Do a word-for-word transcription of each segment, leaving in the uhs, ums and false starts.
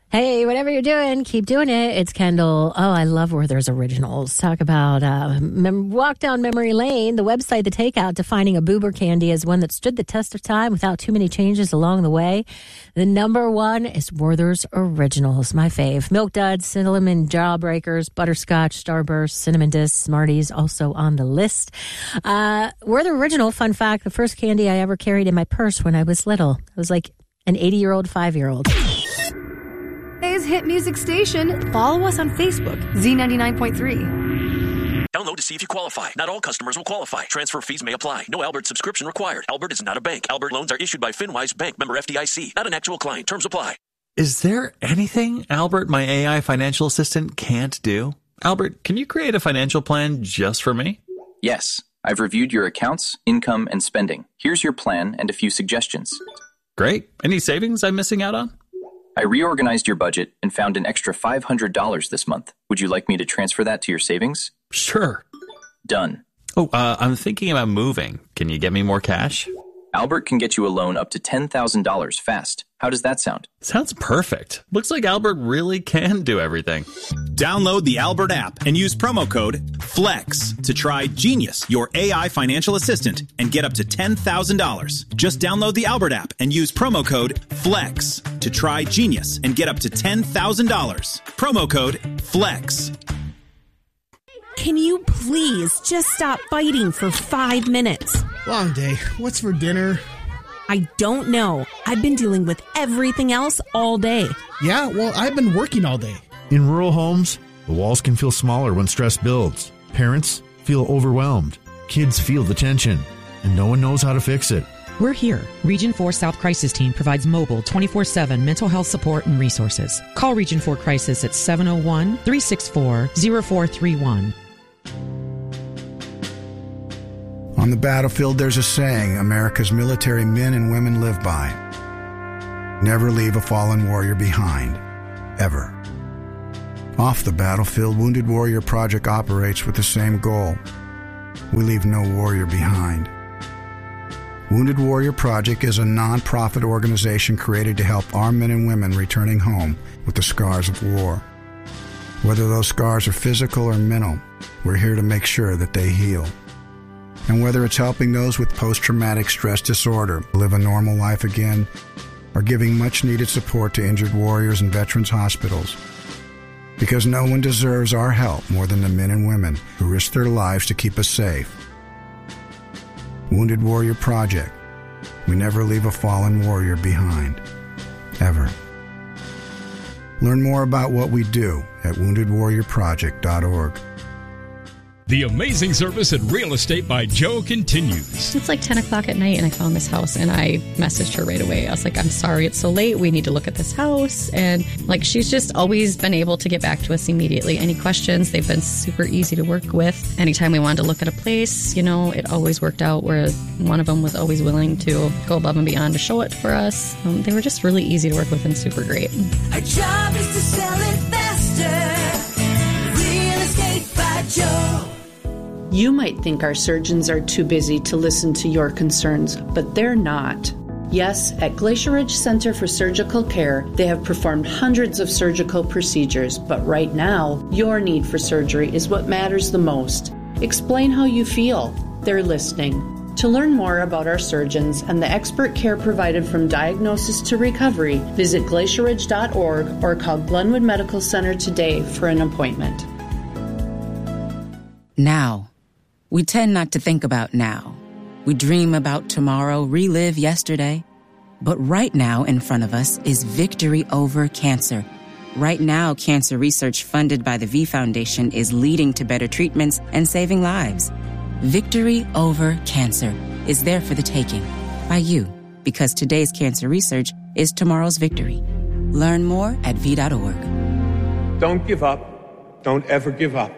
Hey, whatever you're doing, keep doing it. It's Kendall. Oh, I love Werther's Originals. Talk about uh, mem- walk down memory lane. The website, The Takeout, defining a boober candy as one that stood the test of time without too many changes along the way. The number one is Werther's Originals, my fave. Milk Duds, Cinnamon Jawbreakers, Butterscotch, Starburst, Cinnamon Discs, Smarties, also on the list. Uh, Werther Original, fun fact, the first candy I ever carried in my purse when I was little. I was like an eighty-year-old, five-year-old. Today's hit music station. Follow us on Facebook, Z ninety-nine point three. Download to see if you qualify. Not all customers will qualify. Transfer fees may apply. No Albert subscription required. Albert is not a bank. Albert loans are issued by FinWise Bank, member F D I C. Not an actual client. Terms apply. Is there anything Albert, my A I financial assistant, can't do? Albert, can you create a financial plan just for me? Yes. I've reviewed your accounts, income, and spending. Here's your plan and a few suggestions. Great. Any savings I'm missing out on? I reorganized your budget and found an extra five hundred dollars this month. Would you like me to transfer that to your savings? Sure. Done. Oh, uh, I'm thinking about moving. Can you get me more cash? Albert can get you a loan up to ten thousand dollars fast. How does that sound? Sounds perfect. Looks like Albert really can do everything. Download the Albert app and use promo code FLEX to try Genius, your A I financial assistant, and get up to ten thousand dollars. Just download the Albert app and use promo code FLEX to try Genius and get up to ten thousand dollars. Promo code FLEX. Can you please just stop fighting for five minutes? Long day. What's for dinner? I don't know. I've been dealing with everything else all day. Yeah, well, I've been working all day. In rural homes, the walls can feel smaller when stress builds. Parents feel overwhelmed. Kids feel the tension, and no one knows how to fix it. We're here. Region four South Crisis Team provides mobile twenty-four seven mental health support and resources. Call Region four Crisis at seven oh one, three six four, oh four three one. On the battlefield, there's a saying America's military men and women live by. Never leave a fallen warrior behind. Ever. Off the battlefield, Wounded Warrior Project operates with the same goal. We leave no warrior behind. Wounded Warrior Project is a non-profit organization created to help our men and women returning home with the scars of war. Whether those scars are physical or mental, we're here to make sure that they heal. And whether it's helping those with post-traumatic stress disorder live a normal life again, or giving much-needed support to injured warriors in veterans' hospitals. Because no one deserves our help more than the men and women who risk their lives to keep us safe. Wounded Warrior Project. We never leave a fallen warrior behind. Ever. Learn more about what we do at wounded warrior project dot org. The amazing service at Real Estate by Joe continues. It's like ten o'clock at night and I found this house and I messaged her right away. I was like, I'm sorry it's so late. We need to look at this house. And like, she's just always been able to get back to us immediately. Any questions, they've been super easy to work with. Anytime we wanted to look at a place, you know, it always worked out where one of them was always willing to go above and beyond to show it for us. Um, they were just really easy to work with and super great. Our job is to sell it faster. Real Estate by Joe. You might think our surgeons are too busy to listen to your concerns, but they're not. Yes, at Glacier Ridge Center for Surgical Care, they have performed hundreds of surgical procedures, but right now, your need for surgery is what matters the most. Explain how you feel. They're listening. To learn more about our surgeons and the expert care provided from diagnosis to recovery, visit glacier ridge dot org or call Glenwood Medical Center today for an appointment. Now. We tend not to think about now. We dream about tomorrow, relive yesterday. But right now in front of us is victory over cancer. Right now, cancer research funded by the V Foundation is leading to better treatments and saving lives. Victory over cancer is there for the taking by you, because today's cancer research is tomorrow's victory. Learn more at v dot org. Don't give up. Don't ever give up.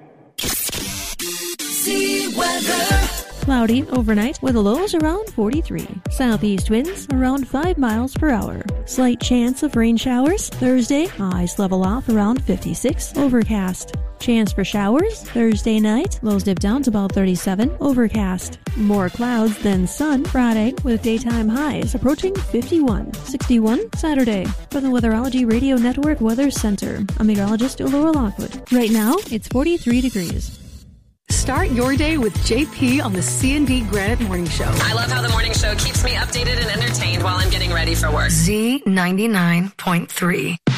Weather. Cloudy overnight with lows around forty-three. Southeast winds around five miles per hour. Slight chance of rain showers. Thursday, highs level off around fifty-six. Overcast. Chance for showers Thursday night. Lows dip down to about thirty-seven. Overcast. More clouds than sun Friday with daytime highs approaching fifty-one. sixty-one Saturday. From the Weatherology Radio Network Weather Center, I'm meteorologist Laura Lockwood. Right now, it's forty-three degrees. Start your day with J P on the C and D Granite Morning Show. I love how the morning show keeps me updated and entertained while I'm getting ready for work. Z ninety-nine point three.